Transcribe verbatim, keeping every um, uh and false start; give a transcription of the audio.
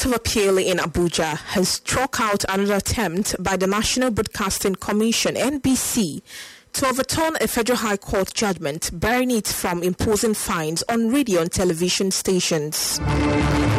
Court of Appeal in Abuja has struck out another attempt by the National Broadcasting Commission (N B C) to overturn a Federal High Court judgment barring it from imposing fines on radio and television stations.